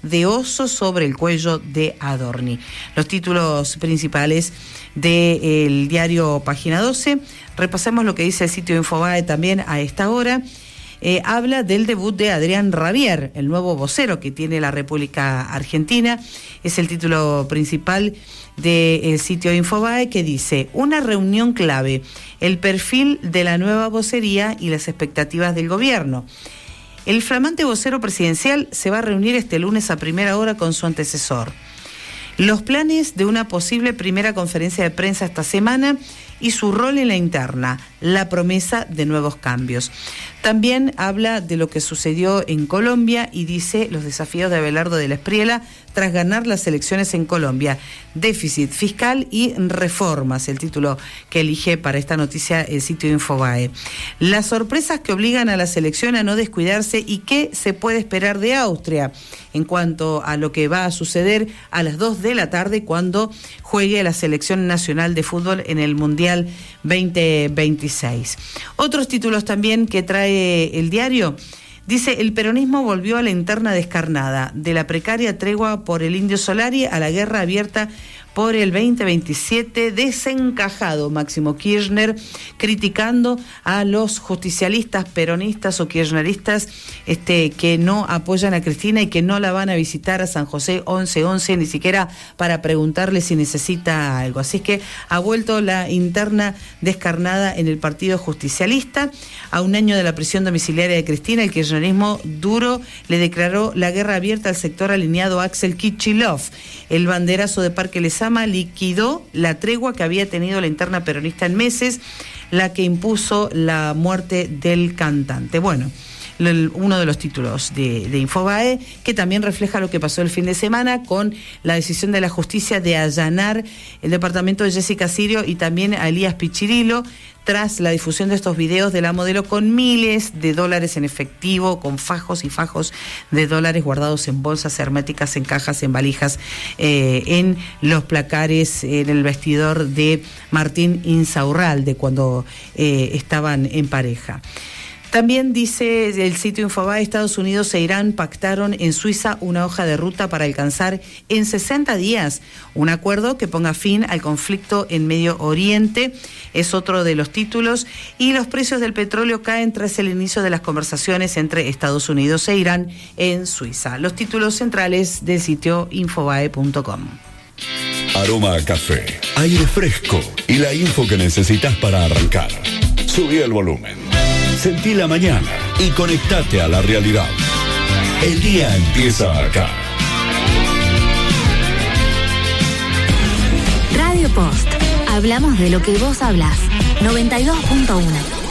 de oso sobre el cuello de Adorni. Los títulos principales del diario Página 12. Repasemos lo que dice el sitio Infobae también a esta hora. Habla del debut de Adrián Rabier, el nuevo vocero que tiene la República Argentina. Es el título principal del sitio Infobae, que dice: una reunión clave, el perfil de la nueva vocería y las expectativas del gobierno. El flamante vocero presidencial se va a reunir este lunes a primera hora con su antecesor. Los planes de una posible primera conferencia de prensa esta semana y su rol en la interna, la promesa de nuevos cambios. También habla de lo que sucedió en Colombia y dice los desafíos de Abelardo de la Espriella tras ganar las elecciones en Colombia. Déficit fiscal y reformas, el título que elige para esta noticia el sitio Infobae. Las sorpresas que obligan a la selección a no descuidarse y qué se puede esperar de Austria en cuanto a lo que va a suceder a las 2 de la tarde cuando juegue la selección nacional de fútbol en el Mundial 2026. Otros títulos también que trae el diario. Dice: el peronismo volvió a la interna descarnada, de la precaria tregua por el Indio Solari a la guerra abierta por el 2027, desencajado Máximo Kirchner, criticando a los justicialistas peronistas o kirchneristas que no apoyan a Cristina y que no la van a visitar a San José 11-11, ni siquiera para preguntarle si necesita algo. Así que ha vuelto la interna descarnada en el partido justicialista. A un año de la prisión domiciliaria de Cristina, el kirchnerismo duro le declaró la guerra abierta al sector alineado a Axel Kicillof. El banderazo de Parque Lezama liquidó la tregua que había tenido la interna peronista en meses, la que impuso la muerte del cantante. Bueno, uno de los títulos de Infobae, que también refleja lo que pasó el fin de semana con la decisión de la justicia de allanar el departamento de Jessica Sirio y también a Elías Pichirilo, tras la difusión de estos videos de la modelo con miles de dólares en efectivo, con fajos y fajos de dólares guardados en bolsas herméticas, en cajas, en valijas, en los placares, en el vestidor de Martín Insaurralde cuando estaban en pareja. También dice el sitio Infobae: Estados Unidos e Irán pactaron en Suiza una hoja de ruta para alcanzar en 60 días un acuerdo que ponga fin al conflicto en Medio Oriente. Es otro de los títulos. Y los precios del petróleo caen tras el inicio de las conversaciones entre Estados Unidos e Irán en Suiza. Los títulos centrales del sitio Infobae.com. Aroma a café, aire fresco y la info que necesitas para arrancar. Subí el volumen. Sentí la mañana y conectate a la realidad. El día empieza acá. Radio Post. Hablamos de lo que vos hablás. 92.1.